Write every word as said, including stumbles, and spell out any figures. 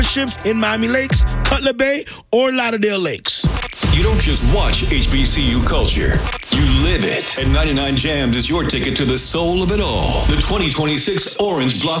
ships in Miami Lakes, Cutler Bay, or Lauderdale Lakes. You don't just watch H B C U culture. You live it. And ninety-nine Jams is your ticket to the soul of it all. The twenty twenty-six Orange Blossom